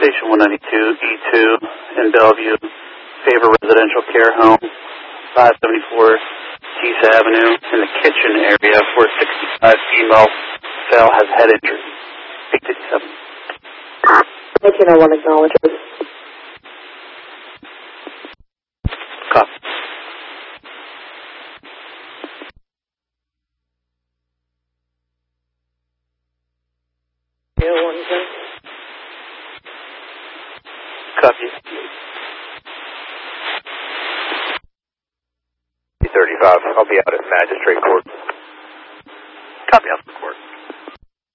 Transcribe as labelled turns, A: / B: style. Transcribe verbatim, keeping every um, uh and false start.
A: Station one ninety-two E two in Bellevue, Favor Residential Care Home, five seventy-four Keith Avenue, in the kitchen area, four sixty-five female, fell, has head injury. eight fifty-seven.
B: nineteen oh one acknowledges.
A: Copy. Copy.
C: thirty-five, I'll be out at Magistrate Court.
A: Copy.